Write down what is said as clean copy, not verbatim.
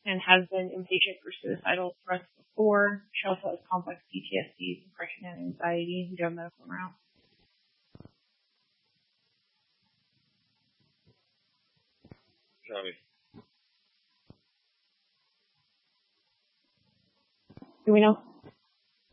and has been inpatient for suicidal threats before. She also has complex PTSD, depression, and anxiety. We do have medical route. Tommy. Do we know?